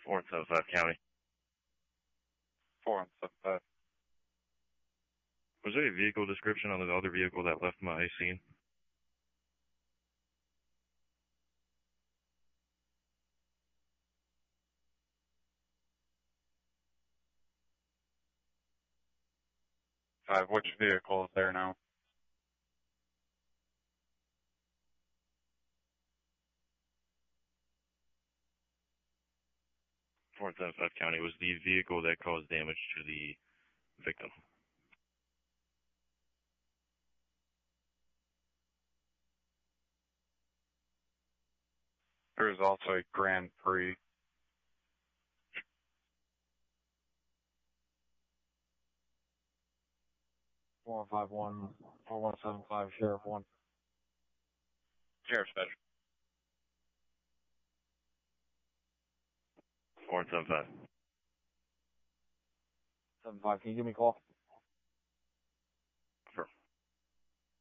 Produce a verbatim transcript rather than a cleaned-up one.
four and seven five County. four and seven five. Was there a vehicle description on the other vehicle that left my scene? Five, which vehicle is there now? four and seven five County was the vehicle that caused damage to the victim. There was also a Grand Prix. four one five one, four one seven five, Sheriff one. Sheriff Special. four and seven five. seven five, can you give me a call?